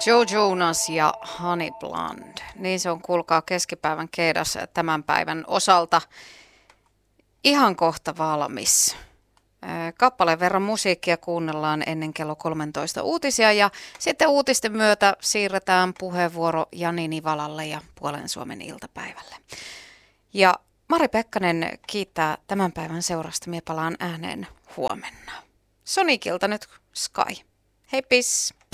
Joe Jonas ja Honey Blonde. Niin se on, kuulkaa, keskipäivän keidas tämän päivän osalta ihan kohta valmis. Kappaleen verran musiikkia kuunnellaan ennen kello 13 uutisia ja sitten uutisten myötä siirretään puheenvuoro Jani Nivalalle ja Puolen Suomen iltapäivälle. Ja Mari Pekkanen kiittää tämän päivän seurasta. Mie palaan ääneen huomenna. Sonicilta nyt Sky. Hei pis!